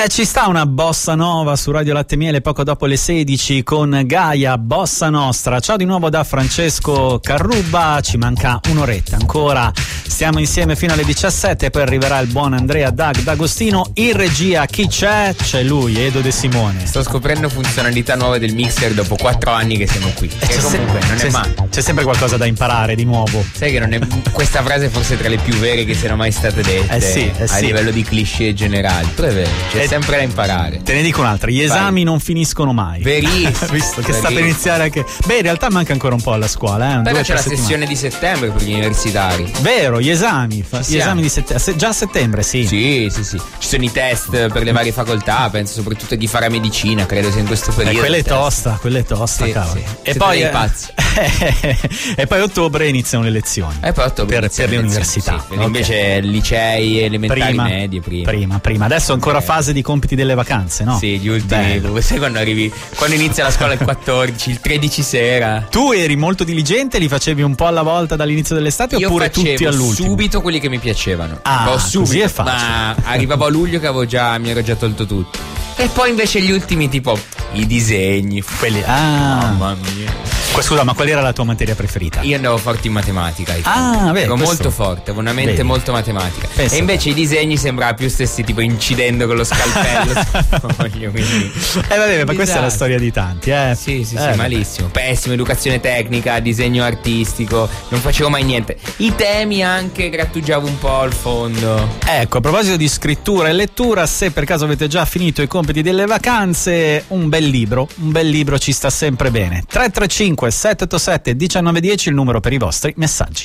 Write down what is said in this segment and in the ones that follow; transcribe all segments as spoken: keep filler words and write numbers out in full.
Eh, ci sta una bossa nova su Radio Latte Miele poco dopo le sedici con Gaia Bossa Nostra. Ciao di nuovo da Francesco Carrubba, ci manca un'oretta ancora, stiamo insieme fino alle diciassette, poi arriverà il buon Andrea Dag D'Agostino. In regia chi c'è? C'è lui, Edo De Simone. Sto scoprendo funzionalità nuove del mixer dopo quattro anni che siamo qui. E che c'è comunque se- non c'è, è male. C'è sempre qualcosa da imparare di nuovo. Sai che non è, questa frase è forse tra le più vere che siano mai state dette, eh sì, eh a sì. livello di cliché generali. Però è vero, c'è Eh, sempre da imparare. Te ne dico un'altra, gli esami Vai. non finiscono mai. Verissimo. Visto che sta per Verissimo. iniziare anche. Beh, in realtà manca ancora un po' alla scuola, eh? Però Due, c'è la tre settimane. sessione di settembre per gli universitari. Vero, gli esami, fa- Ci gli siamo. esami di settembre, già a settembre, sì. Sì, sì, sì. Ci sono i test per le varie facoltà, penso soprattutto di fare medicina, credo sia in questo Eh, periodo. quella è test. tosta, quella è tosta, Sì, cavolo. sì. E Siete poi dei eh, pazzi. e poi a ottobre iniziano le lezioni. E poi ottobre per, iniziano per le le università. lezioni, sì. Ok. Invece licei, elementari, prima, medie, prima. prima, prima. Adesso ancora Ok. fase di compiti delle vacanze, no? Sì, gli ultimi. Bello. Sai quando arrivi? Quando inizia la scuola il quattordici, il tredici sera. Tu eri molto diligente, li facevi un po' alla volta dall'inizio dell'estate Io oppure facevo tutti all'ultimo? subito quelli che mi piacevano. Ah, Però così subito, è facile. ma arrivavo a luglio che avevo già, mi ero già tolto tutto. E poi invece gli ultimi tipo i disegni. Quelli. Ah. Mamma mia. Qua- Scusa, ma qual era la tua materia preferita? Io andavo forte in matematica. ai Ah, tempi. beh, ero questo- molto forte, avevo una mente Vedi. molto matematica. Pensa E invece i disegni sembrava più stessi tipo incidendo con lo scalpello. Sfoglio, quindi. Eh vabbè, ma questa è la Disastro. storia di tanti, eh. Sì, sì, Eh, sì, vabbè. malissimo. Pessimo, educazione tecnica, disegno artistico, non facevo mai niente. I temi anche grattugiavo un po' al fondo. Ecco, a proposito di scrittura e lettura, se per caso avete già finito i compiti delle vacanze, un bel libro, un bel libro ci sta sempre bene. tre tre cinque sette otto sette uno nove uno zero il numero per i vostri messaggi.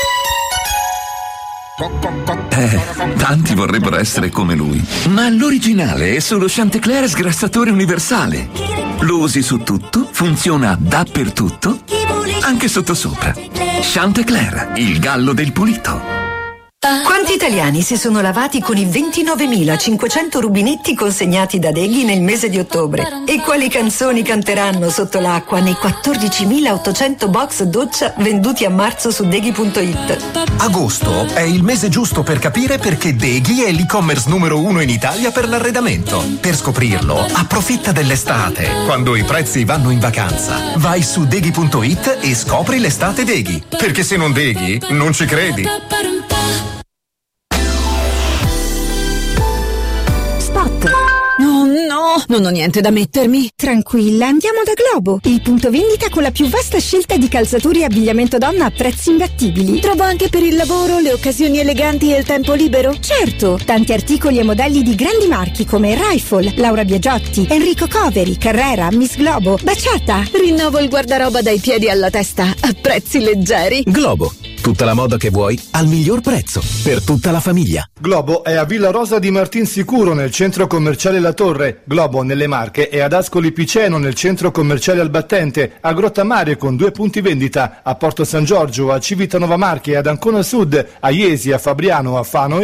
Eh, tanti vorrebbero essere come lui. Ma l'originale è solo Chantecler sgrassatore universale. Lo usi su tutto, funziona dappertutto, anche sottosopra. Chantecler, il gallo del pulito. Quanti italiani si sono lavati con i ventinovemilacinquecento rubinetti consegnati da Deghi nel mese di ottobre? E quali canzoni canteranno sotto l'acqua nei quattordicimilaottocento box doccia venduti a marzo su Deghi punto it? Agosto è il mese giusto per capire perché Deghi è l'e-commerce numero uno in Italia per l'arredamento. Per scoprirlo, approfitta dell'estate, quando i prezzi vanno in vacanza. Vai su Deghi punto it e scopri l'estate Deghi. Perché se non Deghi, non ci credi. Spot. Oh no, non ho niente da mettermi. Tranquilla, andiamo da Globo, il punto vendita con la più vasta scelta di calzature e abbigliamento donna a prezzi imbattibili. Trovo anche per il lavoro, le occasioni eleganti e il tempo libero? Certo, tanti articoli e modelli di grandi marchi come Rifle, Laura Biagiotti, Enrico Coveri, Carrera, Miss Globo, Baciata. Rinnovo il guardaroba dai piedi alla testa a prezzi leggeri. Globo, tutta la moda che vuoi al miglior prezzo per tutta la famiglia. Globo è a Villa Rosa di Martinsicuro nel centro commerciale La Torre. Globo nelle Marche è ad Ascoli Piceno nel centro commerciale Albattente, a Grottammare con due punti vendita, a Porto San Giorgio, a Civitanova Marche, ad Ancona Sud, a Iesi, a Fabriano, a Fano e